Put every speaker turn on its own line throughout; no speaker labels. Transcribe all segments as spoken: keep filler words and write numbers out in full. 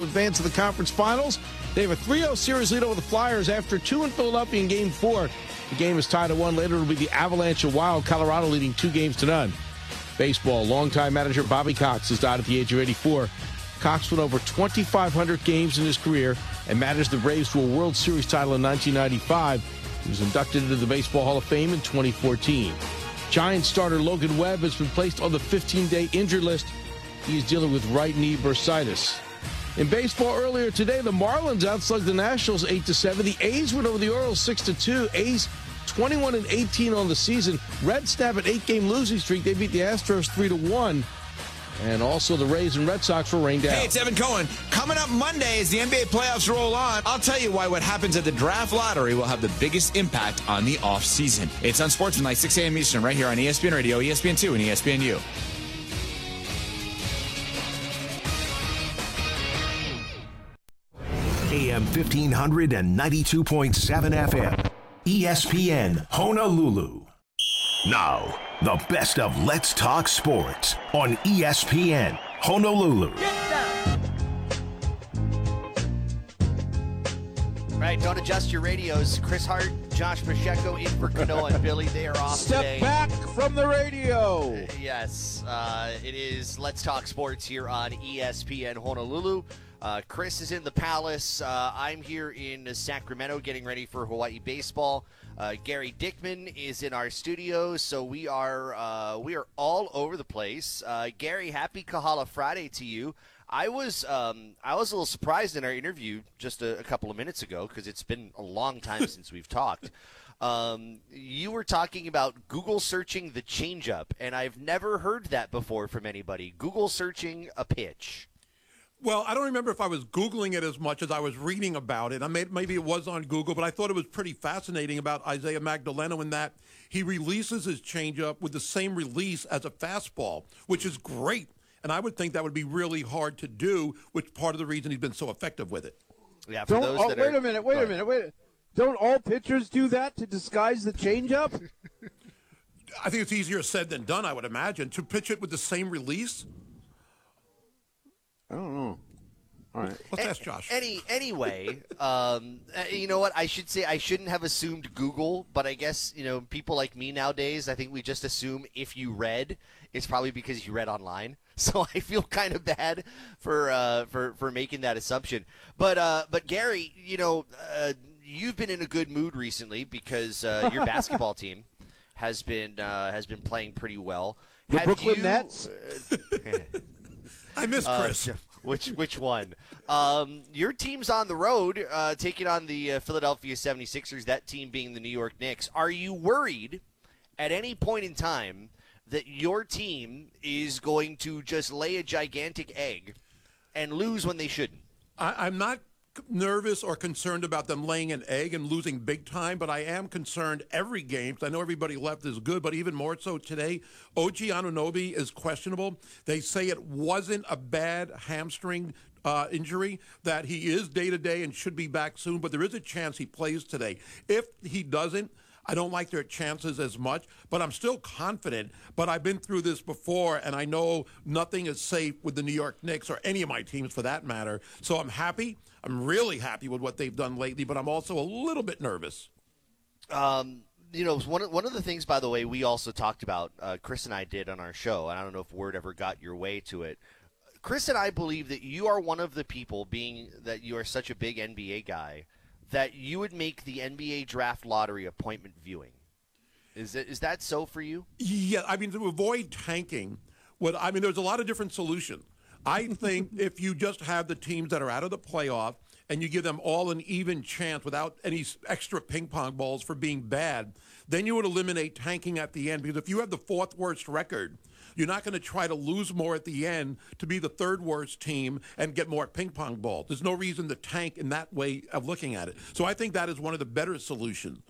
advance to the conference finals. They have a three oh series lead over the Flyers after two in Philadelphia in Game four. The game is tied at one. Later, it'll be the Avalanche of Wild, Colorado leading two games to none. Baseball, longtime manager Bobby Cox has died at the age of eighty-four. Cox won over twenty-five hundred games in his career and managed the Braves to a World Series title in nineteen ninety-five. He was inducted into the Baseball Hall of Fame in twenty fourteen. Giants starter Logan Webb has been placed on the fifteen-day injured list. He is dealing with right knee bursitis. In baseball earlier today, the Marlins outslugged the Nationals eight to seven. The A's went over the Orioles six to two. A's twenty-one and eighteen on the season. Reds snap an eight-game losing streak. They beat the Astros three to one. And also the Rays and Red Sox were rained out.
Hey, it's Evan Cohen. Coming up Monday as the N B A playoffs roll on, I'll tell you why what happens at the draft lottery will have the biggest impact on the offseason. It's on Sportsman, six a.m. Eastern, right here on E S P N Radio, E S P N two, and E S P N U.
A M fifteen hundred and ninety-two point seven F M. E S P N Honolulu. Now, the best of Let's Talk Sports on E S P N Honolulu.
Right, don't adjust your radios. Chris Hart, Josh Pacheco in for Cano and Billy. They are off
Step
today.
back from the radio.
Uh, yes, uh, it is Let's Talk Sports here on E S P N Honolulu. Uh, Chris is in the Palace. Uh, I'm here in Sacramento getting ready for Hawaii baseball. Uh, Gary Dickman is in our studio, so we are uh, we are all over the place. Uh, Gary, happy Kahala Friday to you. I was um, I was a little surprised in our interview just a, a couple of minutes ago because it's been a long time since we've talked. Um, you were talking about Google searching the changeup, and I've never heard that before from anybody. Google searching a pitch.
Well, I don't remember if I was Googling it as much as I was reading about it. I made, maybe it was on Google, but I thought it was pretty fascinating about Isaiah Magdaleno in that he releases his changeup with the same release as a fastball, which is great. And I would think that would be really hard to do, which part of the reason he's been so effective with it.
Yeah, for
Don't,
those
oh,
that
wait
are,
a minute, wait a minute, wait. Don't all pitchers do that to disguise the changeup?
I think it's easier said than done, I would imagine. To pitch it with the same release?
I don't know. All right.
Let's ask Josh.
Any anyway, um, uh, you know what? I should say I shouldn't have assumed Google, but I guess you know people like me nowadays. I think we just assume if you read, it's probably because you read online. So I feel kind of bad for uh, for for making that assumption. But uh, but Gary, you know, uh, you've been in a good mood recently because uh, your basketball team has been uh, has been playing pretty well.
The
Have
Brooklyn
you,
Nets.
I miss Chris.
Uh, which which one? Um, your team's on the road, uh, taking on the uh, Philadelphia seventy-sixers, that team being the New York Knicks. Are you worried at any point in time that your team is going to just lay a gigantic egg and lose when they shouldn't?
I, I'm not nervous or concerned about them laying an egg and losing big time, but I am concerned every game. I know everybody left is good, but even more so today. O G Anunoby is questionable. They say it wasn't a bad hamstring uh, injury, that he is day-to-day and should be back soon, but there is a chance he plays today. If he doesn't, I don't like their chances as much, but I'm still confident. But I've been through this before, and I know nothing is safe with the New York Knicks or any of my teams for that matter. So I'm happy. I'm really happy with what they've done lately, but I'm also a little bit nervous.
Um, you know, one of, one of the things, by the way, we also talked about, uh, Chris and I did on our show, and I don't know if word ever got your way to it. Chris and I believe that you are one of the people, being that you are such a big N B A guy, that you would make the N B A draft lottery appointment viewing. Is it, is that so for you?
Yeah, I mean, to avoid tanking, what I mean, there's a lot of different solutions. I think if you just have the teams that are out of the playoff and you give them all an even chance without any extra ping pong balls for being bad, then you would eliminate tanking at the end. Because if you have the fourth worst record, you're not going to try to lose more at the end to be the third worst team and get more ping pong balls. There's no reason to tank in that way of looking at it. So I think that is one of the better solutions.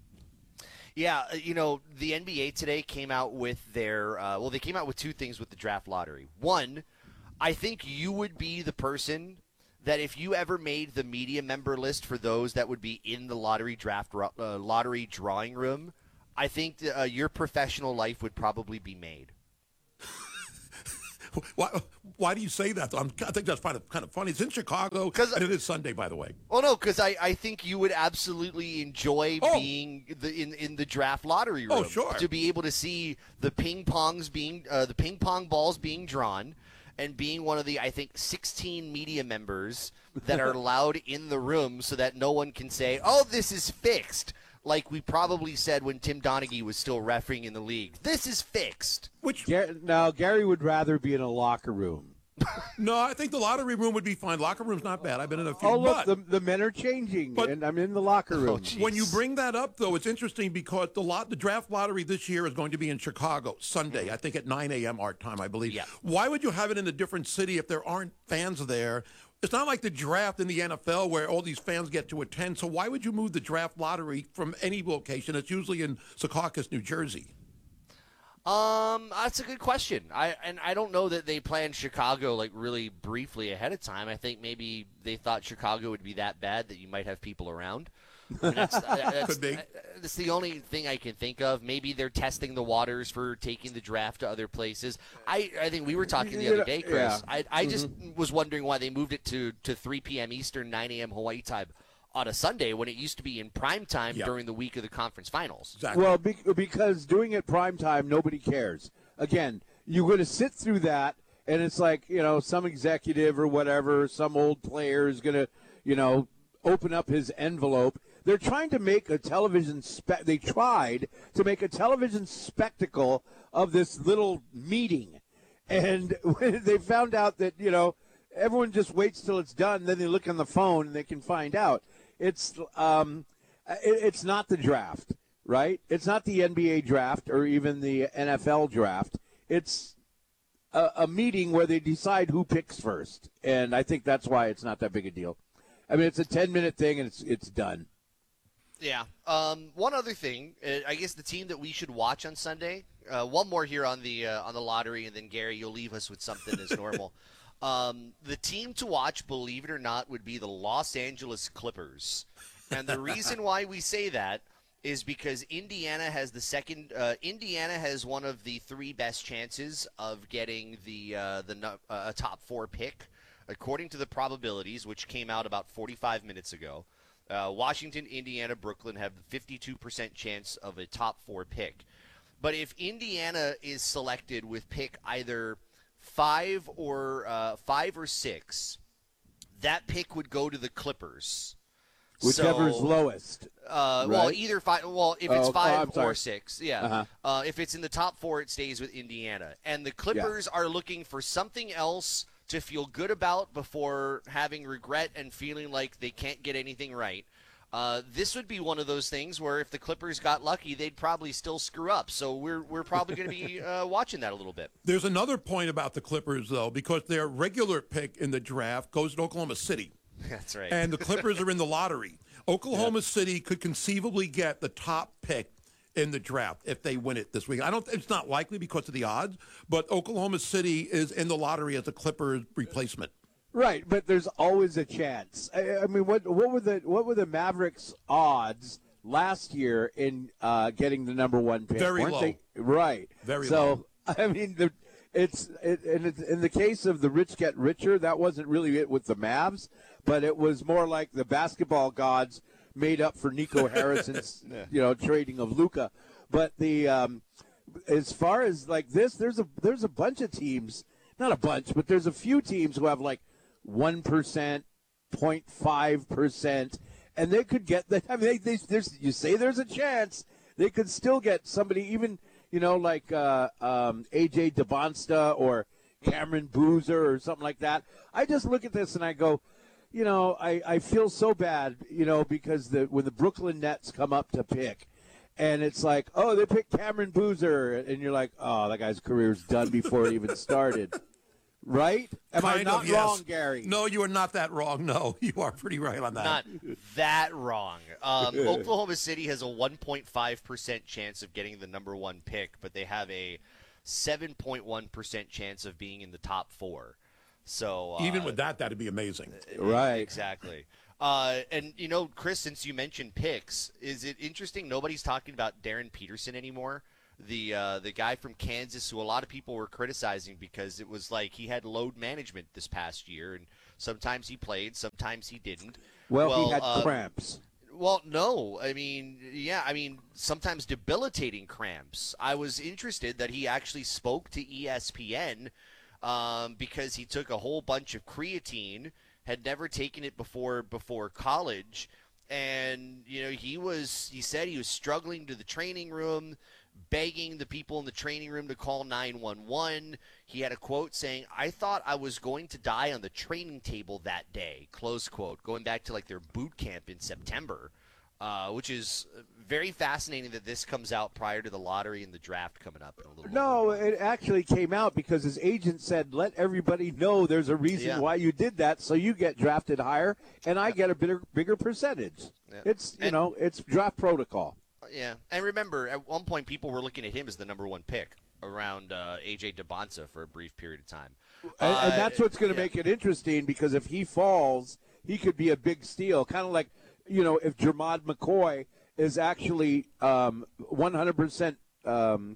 Yeah, you know, the N B A today came out with their uh, – well, they came out with two things with the draft lottery. One, I think you would be the person that if you ever made the media member list for those that would be in the lottery draft uh, lottery drawing room, I think uh, your professional life would probably be made.
Why, why do you say that? I'm, I think that's kind of, kind of funny. It's in Chicago, and it is Sunday, by the way.
Oh, no, because I, I think you would absolutely enjoy
Oh.
being the, in, in the draft lottery room.
Oh, sure.
To be able to see the ping pongs being uh, the ping pong balls being drawn, and being one of the, I think, sixteen media members that are allowed in the room so that no one can say, oh, this is fixed. Like we probably said when Tim Donaghy was still refereeing in the league. This is fixed.
Which
Gar- now, Gary would rather be in a locker room.
No, I think the lottery room would be fine. Locker room's not bad. I've been in a few.
Oh, look,
but
the, the men are changing,
but-
and I'm in the locker room.
Oh,
when you bring that up, though, it's interesting because the lot, the draft lottery this year is going to be in Chicago Sunday, I think at nine a.m. our time, I believe.
Yeah.
Why would you have it in a different city if there aren't fans there? It's not like the draft in the N F L where all these fans get to attend. So why would you move the draft lottery from any location? It's usually in Secaucus, New Jersey.
Um, that's a good question. I and I don't know that they planned Chicago like really briefly ahead of time. I think maybe they thought Chicago would be that bad that you might have people around. And that's, that's,
Could be.
That's the only thing I can think of. Maybe they're testing the waters for taking the draft to other places. I, I think we were talking the other day, Chris.
Yeah.
I, I just was wondering why they moved it to, to three p.m. Eastern, nine a.m. Hawaii time on a Sunday when it used to be in prime time
Yep.
during the week of the conference finals.
Exactly.
Well, be- because doing it prime time, nobody cares. Again, you're going to sit through that, and it's like, you know, some executive or whatever, some old player is going to, you know, open up his envelope. They're trying to make a television spe- they tried to make a television spectacle of this little meeting. And when they found out that, you know, everyone just waits till it's done, then they look on the phone and they can find out. It's um, it, it's not the draft, right? It's not the N B A draft or even the N F L draft. It's a, a meeting where they decide who picks first, and I think that's why it's not that big a deal. I mean, it's a ten-minute thing, and it's it's done.
Yeah. Um, one other thing, uh, I guess the team that we should watch on Sunday. Uh, one more here on the uh, on the lottery, and then Gary, you'll leave us with something as normal. Um, the team to watch, believe it or not, would be the Los Angeles Clippers, and the reason why we say that is because Indiana has the second. Uh, Indiana has one of the three best chances of getting the uh, the uh, a top four pick, according to the probabilities, which came out about forty-five minutes ago. Uh, Washington, Indiana, Brooklyn have the fifty-two percent chance of a top four pick. But if Indiana is selected with pick either five or uh, five or six, that pick would go to the Clippers.
Whichever's
So,
lowest.
Uh, Well,
right?
either five. Well, if
Oh,
it's
oh,
five
I'm
or
sorry.
six, yeah.
Uh-huh.
Uh, if it's in the top four, it stays with Indiana. And the Clippers are looking for something else to feel good about before having regret and feeling like they can't get anything right. Uh, this would be one of those things where if the Clippers got lucky, they'd probably still screw up. So we're we're probably going to be uh, watching that a little bit.
There's another point about the Clippers, though, because their regular pick in the draft goes to Oklahoma City.
That's right.
And the Clippers are in the lottery. Oklahoma City could conceivably get the top pick in the draft if they win it this week. I don't. It's not likely because of the odds, but Oklahoma City is in the lottery as a Clippers replacement.
Right, but there's always a chance. I, I mean, what what were the what were the Mavericks' odds last year in uh, getting the number one pick?
Very
Weren't
low.
They? Right.
Very
so,
low.
I mean, the, it's it, and it's, in the case of the rich get richer, that wasn't really it with the Mavs, but it was more like the basketball gods made up for Nico Harrison's you know trading of Luka. But the um, as far as like this, there's a there's a bunch of teams, not a bunch, but there's a few teams who have like one percent, zero point five percent, and they could get the. I mean, they, they, there's you say there's a chance they could still get somebody, even you know like uh, um, A J DeBonsta or Cameron Boozer or something like that. I just look at this and I go, you know, I, I feel so bad, you know, because the when the Brooklyn Nets come up to pick. And it's like, oh, they picked Cameron Boozer, and you're like, oh, that guy's career's done before it even started. Right? Am
Kind
I not
of, yes.
wrong, Gary?
No, you are not that wrong. No, you are pretty right on that.
Not that wrong. Um, Oklahoma City has a one point five percent chance of getting the number one pick, but they have a seven point one percent chance of being in the top four. So uh,
Even with that, that'd be amazing.
Right.
Exactly. Uh, and, you know, Chris, since you mentioned picks, is it interesting nobody's talking about Darren Peterson anymore? the uh, the guy from Kansas, who a lot of people were criticizing because it was like he had load management this past year, and sometimes he played, sometimes he didn't.
Well,
well
he had
uh,
cramps.
Well, no. I mean, yeah, I mean, sometimes debilitating cramps. I was interested that he actually spoke to E S P N um, because he took a whole bunch of creatine, had never taken it before before college, and, you know, he was, he said he was struggling to the training room, begging the people in the training room to call nine one one. He had a quote saying, "I thought I was going to die on the training table that day," close quote, going back to like their boot camp in September, uh, which is very fascinating that this comes out prior to the lottery and the draft coming up in a little
No,
bit.
it actually came out because his agent said, let everybody know there's a reason
Yeah.
why you did that, so you get drafted higher, and I get a bigger, bigger percentage.
Yeah.
It's, you
And-
know, it's draft protocol.
Yeah, and remember, at one point, people were looking at him as the number one pick around uh, A J Debonsa for a brief period of time.
And, and
Uh,
that's what's going to
yeah.
make it interesting, because if he falls, he could be a big steal. Kind of like, you know, if Jermod McCoy is actually um, one hundred percent um,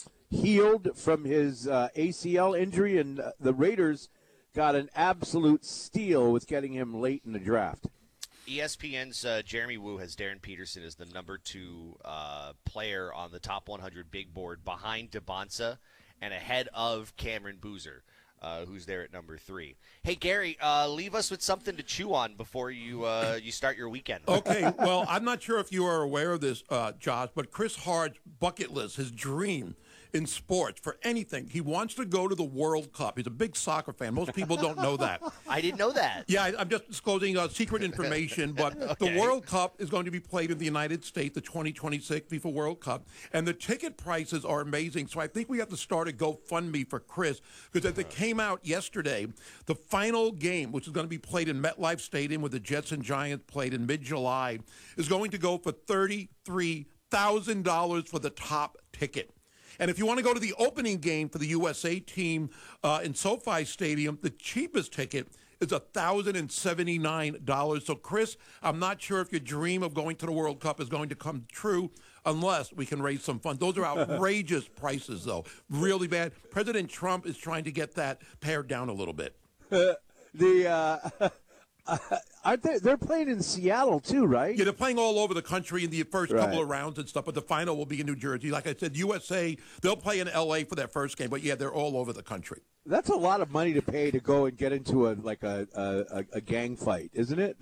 healed from his uh, A C L injury, and uh, the Raiders got an absolute steal with getting him late in the draft.
E S P N's uh, Jeremy Woo has Darren Peterson as the number two uh, player on the top one hundred big board, behind Debonsa and ahead of Cameron Boozer, uh, who's there at number three. Hey, Gary, uh, leave us with something to chew on before you uh, you start your weekend.
Okay, well, I'm not sure if you are aware of this, uh, Josh, but Chris Hard's bucket list, his dream in sports for anything, he wants to go to the World Cup. He's a big soccer fan. Most people don't know that.
I didn't know that.
Yeah, I- I'm just disclosing uh, secret information, but
Okay.
the World Cup is going to be played in the United States, the twenty twenty-six FIFA World Cup, and the ticket prices are amazing. So I think we have to start a GoFundMe for Chris, because as it came out yesterday, the final game, which is going to be played in MetLife Stadium where the Jets and Giants played in mid-July, is going to go for thirty-three thousand dollars for the top ticket. And if you want to go to the opening game for the U S A team uh, in SoFi Stadium, the cheapest ticket is one thousand seventy-nine dollars. So, Chris, I'm not sure if your dream of going to the World Cup is going to come true unless we can raise some funds. Those are outrageous prices, though. Really bad. President Trump is trying to get that pared down a little bit.
The uh, aren't they? They're playing in Seattle too, right?
Yeah, they're playing all over the country in the first
Right.
couple of rounds and stuff, but the final will be in New Jersey. Like I said, U S A, they'll play in L A for that first game, but yeah, they're all over the country.
That's a lot of money to pay to go and get into a like a a, a gang fight, isn't it?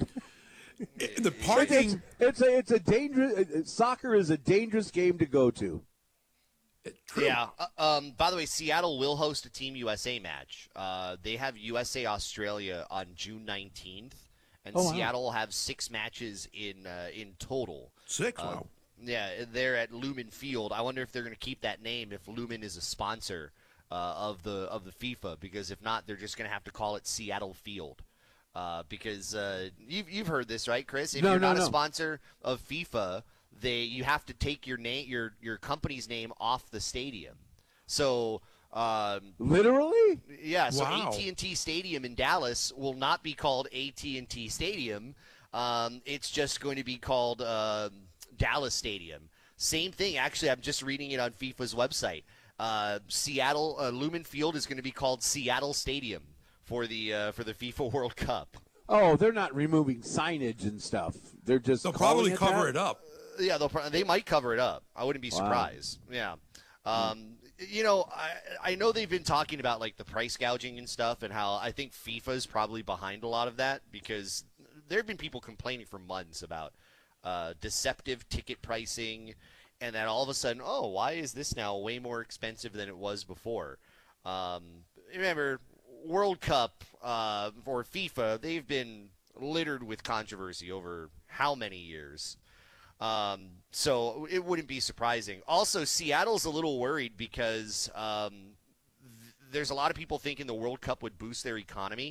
The
It's,
parking,
it's a it's a dangerous. Soccer is a dangerous game to go to.
true.
Yeah. Uh, um, by the way, Seattle will host a Team U S A match. Uh, they have U S A Australia on June nineteenth, and
Oh, wow.
Seattle will have six matches in uh, in total.
Six,
Uh,
wow.
Yeah, they're at Lumen Field. I wonder if they're going to keep that name if Lumen is a sponsor uh, of the of the FIFA, because if not, they're just going to have to call it Seattle Field. Uh, because uh, you've you've heard this, right, Chris? If
No,
you're
no,
not a
no.
sponsor of FIFA, they you have to take your name your your company's name off the stadium. So um,
Literally?
yeah, so
Wow.
A T and T Stadium in Dallas will not be called A T and T Stadium. Um, it's just going to be called um, Dallas Stadium. Same thing. Actually, I'm just reading it on FIFA's website. Uh, Seattle uh, Lumen Field is going to be called Seattle Stadium for the uh, for the FIFA World Cup.
Oh, they're not removing signage and stuff. They're just
They'll
calling
probably cover
that?
it up.
Yeah, they'll pro- they might cover it up. I wouldn't be
Wow.
surprised. Yeah. Um, you know, I I know they've been talking about like the price gouging and stuff, and how I think FIFA's probably behind a lot of that, because there have been people complaining for months about uh, deceptive ticket pricing, and then all of a sudden, oh, why is this now way more expensive than it was before? Um, remember, World Cup uh, for FIFA, they've been littered with controversy over how many years? Um, so it wouldn't be surprising. Also, Seattle's a little worried because um, th- there's a lot of people thinking the World Cup would boost their economy.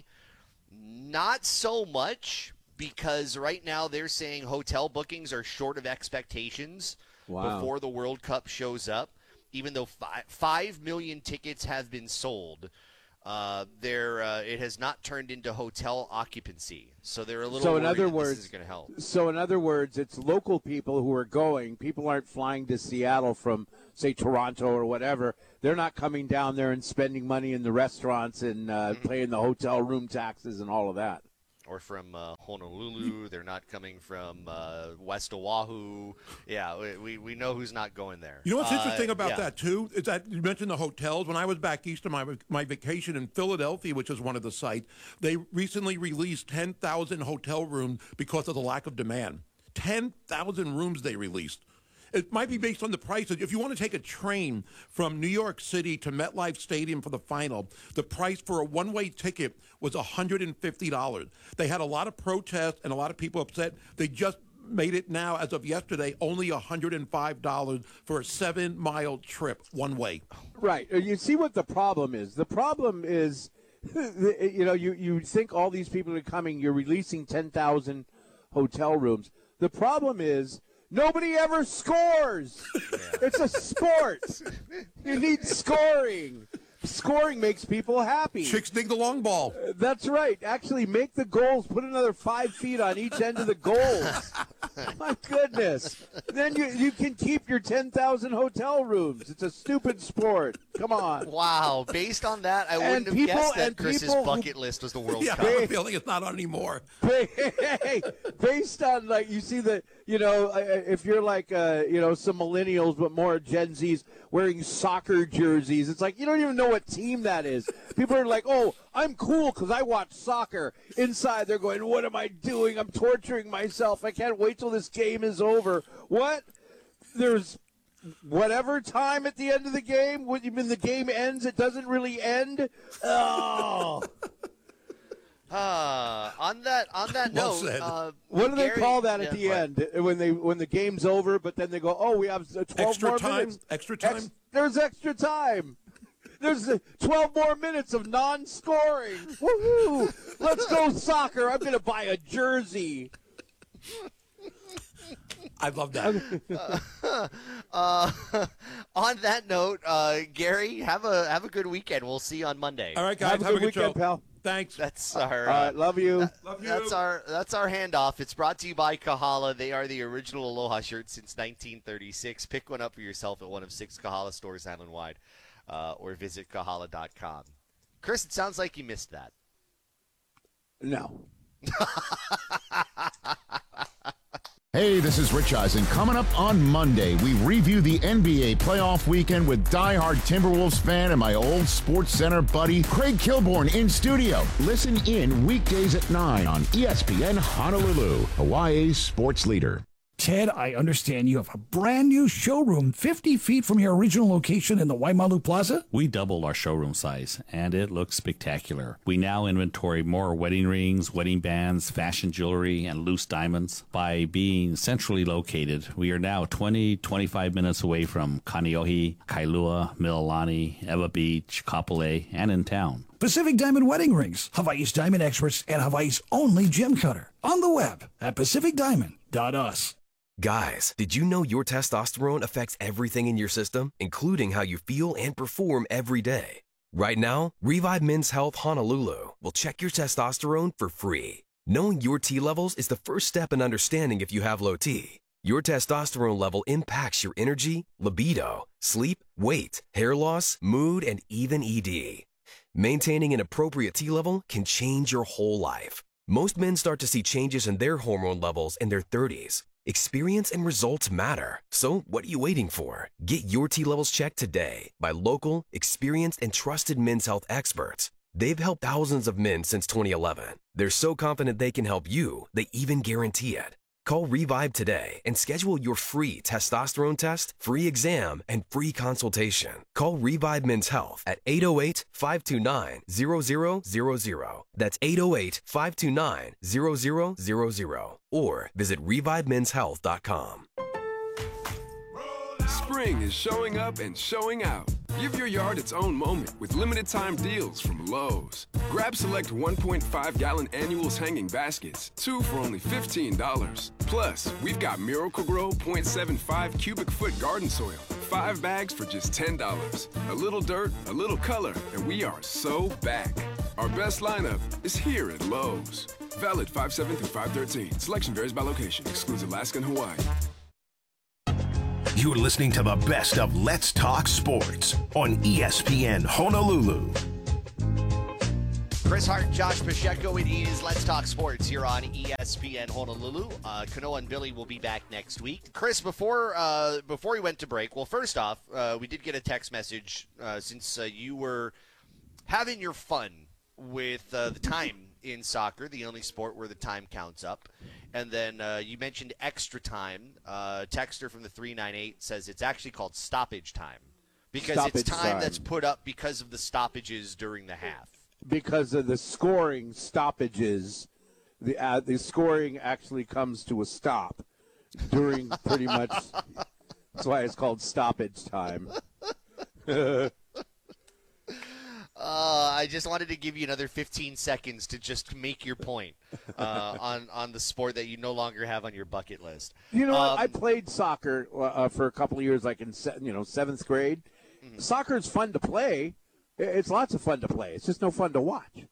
Not so much, because right now they're saying hotel bookings are short of expectations
Wow.
before the World Cup shows up, even though fi- five million tickets have been sold. Uh, there, uh, it has not turned into hotel occupancy, so they're a little.
So in
worried
other
that
words,
this is going to help.
So in other words, it's local people who are going. People aren't flying to Seattle from, say, Toronto or whatever. They're not coming down there and spending money in the restaurants and uh,
Mm-hmm.
paying the hotel room taxes and all of that.
Or from uh, Honolulu. They're not coming from uh, West Oahu. Yeah, we, we we know who's not going there.
You know what's
Uh,
interesting about
yeah.
that, too, is that you mentioned the hotels. When I was back east on my, my vacation in Philadelphia, which is one of the sites, they recently released ten thousand hotel rooms because of the lack of demand. ten thousand rooms they released. It might be based on the prices. If you want to take a train from New York City to MetLife Stadium for the final, the price for a one-way ticket was one hundred fifty dollars. They had a lot of protests and a lot of people upset. They just made it now, as of yesterday, only one hundred five dollars for a seven-mile trip one way.
Right. You see what the problem is? The problem is, you know, you, you think all these people are coming, you're releasing ten thousand hotel rooms. The problem is nobody ever scores. Yeah. It's a sport. You need scoring. Scoring makes people happy.
Chicks dig the long ball.
Uh, that's right. Actually, make the goals. Put another five feet on each end of the goals. My goodness. Then you you can keep your ten thousand hotel rooms. It's a stupid sport. Come on.
Wow. Based on that, I wouldn't
And
have
people-
guessed that
and
Chris's
people who-
bucket list was the World
Yeah,
Cup.
I have a feeling it's not on anymore.
Hey, based on, like, you see the, you know, uh, if you're like, uh, you know, some millennials, but more Gen Zs wearing soccer jerseys, it's like you don't even know what team that is. People are like, oh, I'm cool because I watch soccer. Inside, they're going, what am I doing? I'm torturing myself. I can't wait till this game is over. What? There's whatever time at the end of the game. When the game ends, it doesn't really end. Oh.
Uh, on that on that
Well
note,
said.
uh,
What do they
Gary-
call that at
yeah,
the
what?
end when they when the game's over? But then they go, "Oh, we have twelve
Extra
more
time?
minutes.
Extra time?
Ex- there's extra time. There's uh, twelve more minutes of non-scoring. Woohoo! Let's go soccer. I'm gonna buy a jersey."
I love that.
Uh, on that note, uh, Gary, have a have a good weekend. We'll see you on Monday.
All right, guys,
Have a good weekend,
show.
pal.
Thanks.
That's our.
All
Uh,
right, love you.
Love you.
That's our that's our handoff. It's brought to you by Kahala. They are the original Aloha shirt since nineteen thirty-six. Pick one up for yourself at one of six Kahala stores island-wide, uh, or visit kahala dot com. Chris, it sounds like you missed that.
No.
Hey, this is Rich Eisen. Coming up on Monday, we review the N B A playoff weekend with diehard Timberwolves fan and my old Sports Center buddy, Craig Kilborn, in studio. Listen in weekdays at nine on E S P N Honolulu, Hawaii's sports leader.
Ted, I understand you have a brand new showroom fifty feet from your original location in the Waimalu Plaza?
We doubled our showroom size, and it looks spectacular. We now inventory more wedding rings, wedding bands, fashion jewelry, and loose diamonds. By being centrally located, we are now twenty, twenty-five minutes away from Kaneohe, Kailua, Mililani, Ewa Beach, Kapolei, and in town.
Pacific Diamond Wedding Rings, Hawaii's diamond experts and Hawaii's only gem cutter. On the web at pacific diamond dot u s.
Guys, did you know your testosterone affects everything in your system, including how you feel and perform every day? Right now, Revive Men's Health Honolulu will check your testosterone for free. Knowing your T levels is the first step in understanding if you have low T. Your testosterone level impacts your energy, libido, sleep, weight, hair loss, mood, and even E D. Maintaining an appropriate T level can change your whole life. Most men start to see changes in their hormone levels in their thirties. Experience and results matter. So what are you waiting for? Get your T levels checked today by local, experienced, and trusted men's health experts. They've helped thousands of men since twenty eleven. They're so confident they can help you, they even guarantee it. Call Revive today and schedule your free testosterone test, free exam, and free consultation. Call Revive Men's Health at eight oh eight, five two nine, zero zero zero zero. That's eight oh eight, five two nine, zero zero zero zero. Or visit revive men's health dot com.
Spring is showing up and showing out. Give your yard its own moment with limited time deals from Lowe's. Grab select one point five gallon annuals hanging baskets, two for only fifteen dollars. Plus, we've got Miracle-Gro point seven five cubic foot garden soil, five bags for just ten dollars. A little dirt, a little color, and we are so back. Our best lineup is here at Lowe's. Valid five seven through five thirteen. Selection varies by location. Excludes Alaska and Hawaii.
You're listening to the best of Let's Talk Sports on E S P N Honolulu.
Chris Hart, Josh Pacheco, it is Let's Talk Sports here on E S P N Honolulu. Uh, Kanoa and Billy will be back next week. Chris, before uh, before we went to break, well, first off, uh, we did get a text message uh, since uh, you were having your fun with uh, the time in soccer, the only sport where the time counts up. And then uh, you mentioned extra time. Uh, texter from the three nine eight says it's actually called stoppage time because
Stoppage
it's time,
time
that's put up because of the stoppages during the half.
Because of the scoring stoppages, the uh, the scoring actually comes to a stop during pretty much. That's why it's called stoppage time.
Uh, I just wanted to give you another fifteen seconds to just make your point uh, on on the sport that you no longer have on your bucket list.
You know,
um,
what? I played soccer uh, for a couple of years, like in se- you know seventh grade. Mm-hmm. Soccer is fun to play. It's lots of fun to play. It's just no fun to watch.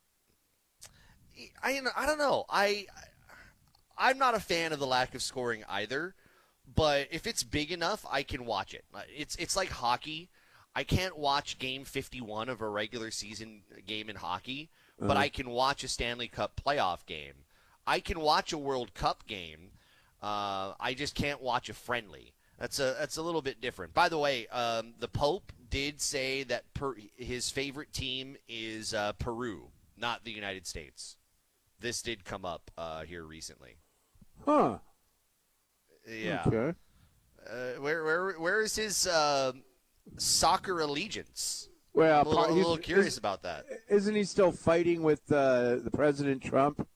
I I don't know. I I'm not a fan of the lack of scoring either, but if it's big enough, I can watch it. It's it's like hockey. I can't watch game fifty-one of a regular season game in hockey, but uh-huh. I can watch a Stanley Cup playoff game. I can watch a World Cup game. Uh, I just can't watch a friendly. That's a that's a little bit different. By the way, um, the Pope did say that per, his favorite team is uh, Peru, not the United States. This did come up uh, here recently.
Huh.
Yeah.
Okay.
Uh, where where where is his uh, soccer allegiance?
Well,
I'm a little, a little
he's-
curious
is-
about that.
Isn't he still fighting with uh, the President Trump?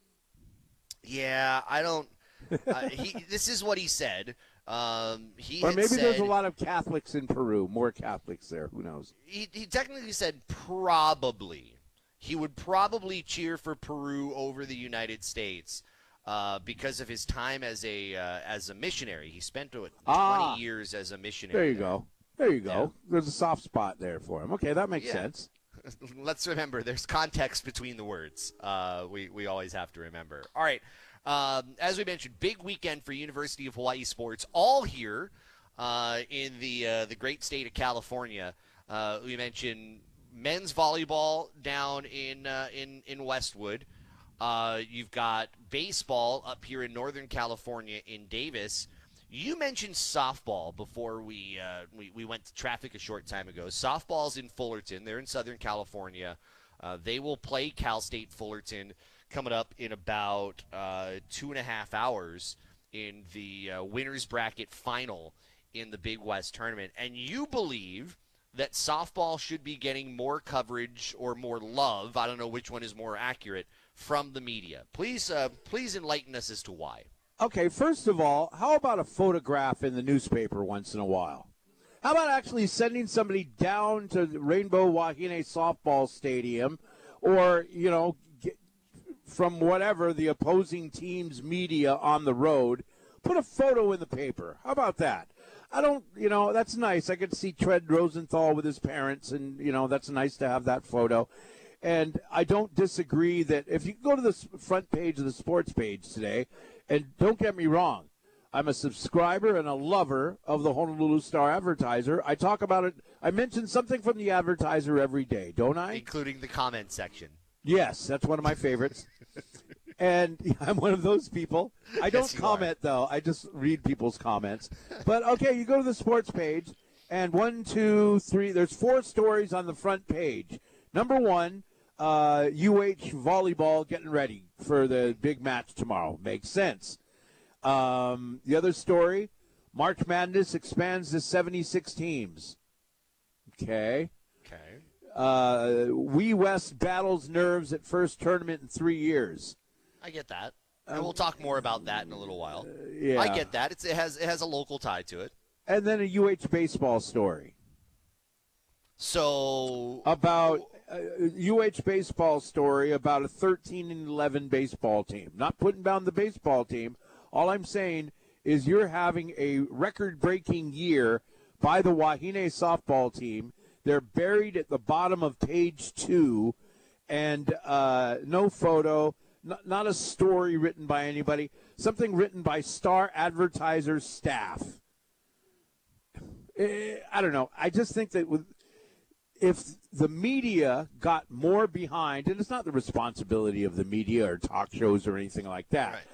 Yeah, I don't. Uh, he. This is what he said. Um, he
Or
had
maybe
said,
there's a lot of Catholics in Peru, more Catholics there. Who knows?
He, he technically said probably. He would probably cheer for Peru over the United States uh, because of his time as a uh, as a missionary. He spent what, twenty
Ah.
years as a missionary.
There you go. There you go.
Yeah.
There's a soft spot there for him. Okay, that makes
Yeah.
sense.
Let's remember, there's context between the words. Uh, we, we always have to remember. All right. Um, as we mentioned, big weekend for University of Hawaii sports, all here uh, in the uh, the great state of California. Uh, we mentioned men's volleyball down in uh, in in Westwood. Uh, you've got baseball up here in Northern California in Davis. You mentioned softball before we, uh, we we went to traffic a short time ago. Softball's in Fullerton. They're in Southern California. Uh, they will play Cal State Fullerton coming up in about uh, two and a half hours in the uh, winner's bracket final in the Big West tournament. And you believe that softball should be getting more coverage or more love, I don't know which one is more accurate, from the media. Please, uh, please enlighten us as to why.
Okay, first of all, how about a photograph in the newspaper once in a while? How about actually sending somebody down to the Rainbow Wahine Softball Stadium or, you know, get, from whatever the opposing team's media on the road, put a photo in the paper. How about that? I don't, you know, that's nice. I could see Trent Rosenthal with his parents, and, you know, that's nice to have that photo. And I don't disagree that if you go to the s- front page of the sports page today, and don't get me wrong, I'm a subscriber and a lover of the Honolulu Star Advertiser. I talk about it. I mention something from the Advertiser every day, don't I?
Including the comment section.
Yes, that's one of my favorites. And I'm one of those people. I don't
Yes, you
comment, though. I just read people's comments. But, okay, you go to the sports page, and one, two, three, there's four stories on the front page. Number one, uh, U H volleyball getting ready for the big match tomorrow. Makes sense. Um, the other story, March Madness expands to seventy-six teams. Okay.
Okay.
Uh, Wee West battles nerves at first tournament in three years.
I get that. And we'll talk more about that in a little while.
yeah.
I get that. It's, it has it has a local tie to it.
and then a U H baseball story.
So
about a U H baseball story about a thirteen and eleven baseball team. Not putting down the baseball team. All I'm saying is you're having a record-breaking year by the Wahine softball team. They're buried at the bottom of page two, and uh, no photo, not, not a story written by anybody, something written by Star Advertiser's staff. I don't know. I just think that with, if the media got more behind, and it's not the responsibility of the media or talk shows or anything like that,
right.